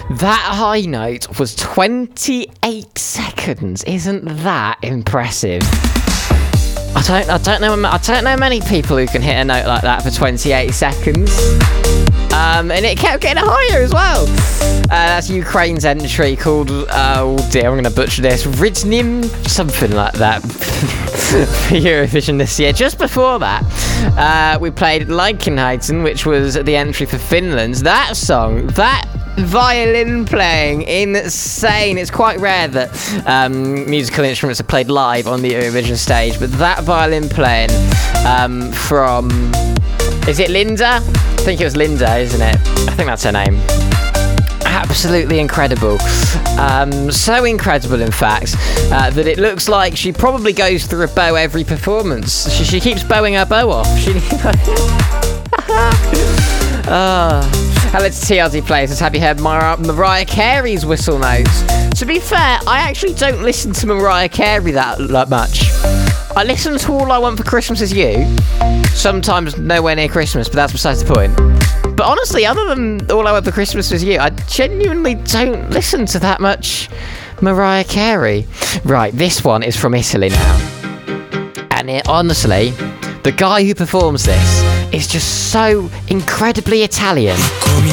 That high note was 28 seconds. Isn't that impressive? I don't know many people who can hit a note like that for 28 seconds. And it kept getting higher as well. That's Ukraine's entry called, oh dear, I'm going to butcher this, Ridnim, something like that, for Eurovision this year. Just before that, we played Likenheiten, which was the entry for Finland. That song, that violin playing, insane. It's quite rare that musical instruments are played live on the Eurovision stage, but that violin playing from, is it Linda? I think it was Linda, isn't it? I think that's her name. Absolutely incredible. So incredible, in fact, that it looks like she probably goes through a bow every performance. She keeps bowing her bow off. Let's TRD places. Have you heard Mariah Carey's whistle notes? To be fair, I actually don't listen to Mariah Carey that much. I listen to All I Want for Christmas Is You. Sometimes nowhere near Christmas, but that's besides the point. But honestly, other than All I Want for Christmas Was You, I genuinely don't listen to that much Mariah Carey. Right, this one is from Italy now. And honestly, the guy who performs this is just so incredibly Italian.